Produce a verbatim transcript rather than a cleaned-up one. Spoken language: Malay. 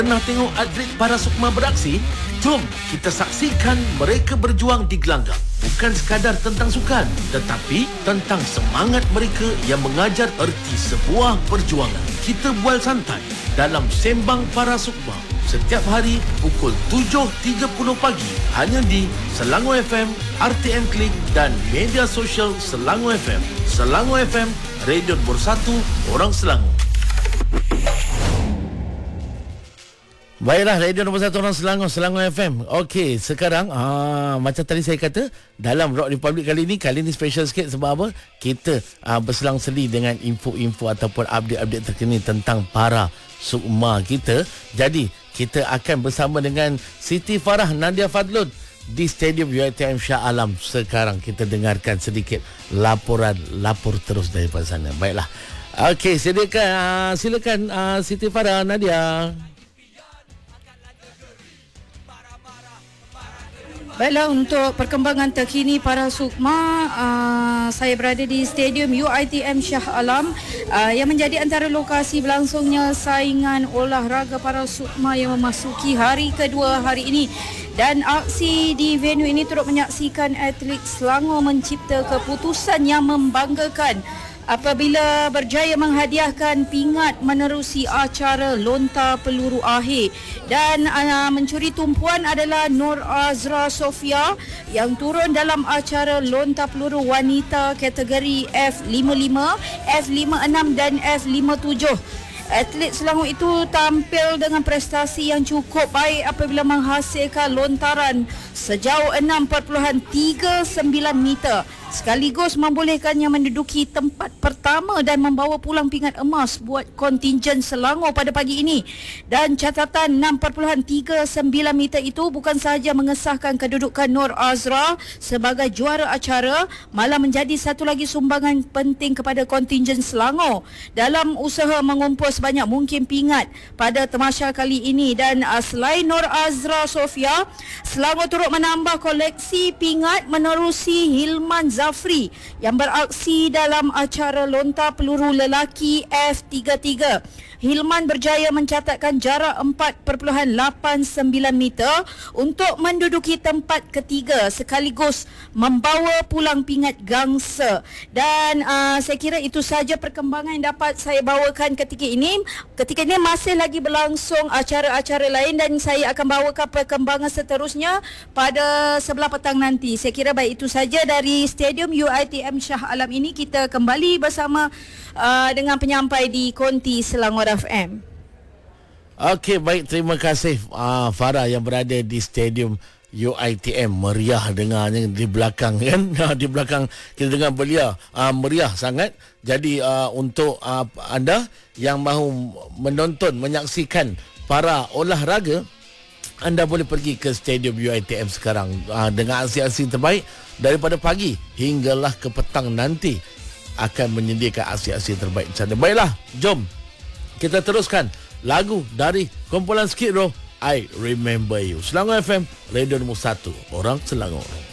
Pernah tengok atlet para sukma beraksi? Jom kita saksikan mereka berjuang di gelanggang. Bukan sekadar tentang sukan, tetapi tentang semangat mereka yang mengajar erti sebuah perjuangan. Kita bual santai dalam Sembang Para Sukma setiap hari pukul tujuh tiga puluh pagi hanya di Selangor F M, R T M Klik dan media sosial Selangor F M. Selangor F M, radio nombor satu orang Selangor. Baiklah, radio nombor satu orang Selangor, Selangor F M. Okey, sekarang aa, macam tadi saya kata, dalam Rock Republic kali ini, kali ini special sikit sebab apa? Kita aa, berselang-seli dengan info-info ataupun update-update terkini tentang para sukma kita. Jadi, kita akan bersama dengan Siti Farah Nadia Fadlun di Stadium U I T M Shah Alam. Sekarang kita dengarkan sedikit laporan, lapor terus daripada sana. Baiklah. Okey, sediakan, aa, silakan aa, Siti Farah Nadia. Baiklah, untuk perkembangan terkini para sukma, uh, saya berada di Stadium U I T M Shah Alam uh, yang menjadi antara lokasi berlangsungnya saingan olahraga para sukma yang memasuki hari kedua hari ini. Dan aksi di venue ini turut menyaksikan atlet Selangor mencipta keputusan yang membanggakan apabila berjaya menghadiahkan pingat menerusi acara lontar peluru akhir. Dan uh, mencuri tumpuan adalah Nur Azra Sofia yang turun dalam acara lontar peluru wanita kategori F lima puluh lima, F lima puluh enam dan F lima puluh tujuh. Atlet Selangor itu tampil dengan prestasi yang cukup baik apabila menghasilkan lontaran sejauh enam perpuluhan tiga sembilan meter, sekaligus membolehkannya menduduki tempat pertama dan membawa pulang pingat emas buat kontingen Selangor pada pagi ini. Dan catatan enam perpuluhan tiga sembilan meter itu bukan sahaja mengesahkan kedudukan Nur Azra sebagai juara acara, malah menjadi satu lagi sumbangan penting kepada kontingen Selangor dalam usaha mengumpul sebanyak mungkin pingat pada tamasya kali ini. Dan uh, selain Nur Azra Sofia, Selangor turut menambah koleksi pingat menerusi Hilman Zafri yang beraksi dalam acara lontar peluru lelaki F tiga puluh tiga. Hilman berjaya mencatatkan jarak empat perpuluhan lapan sembilan meter untuk menduduki tempat ketiga sekaligus membawa pulang pingat gangsa. Dan uh, saya kira itu sahaja perkembangan yang dapat saya bawakan ketika ini. Ketika ini masih lagi berlangsung acara-acara lain dan saya akan bawakan perkembangan seterusnya pada sebelah petang nanti. Saya kira baik itu saja dari Stadium U I T M Shah Alam ini. Kita kembali bersama uh, dengan penyampai di Konti Selangor F M. Okey, baik, terima kasih uh, Farah yang berada di Stadium U I T M. Meriah dengarnya di belakang kan. Di belakang kita dengar belia, uh, meriah sangat. Jadi uh, untuk uh, anda yang mahu menonton, menyaksikan para olahraga, anda boleh pergi ke Stadium U I T M sekarang uh, dengan aksi-aksi terbaik daripada pagi hinggalah ke petang nanti akan menyediakan aksi-aksi terbaik di sana. Baiklah, jom kita teruskan lagu dari kumpulan Skid Row, I Remember You. Selangor F M, radio nombor satu orang Selangor.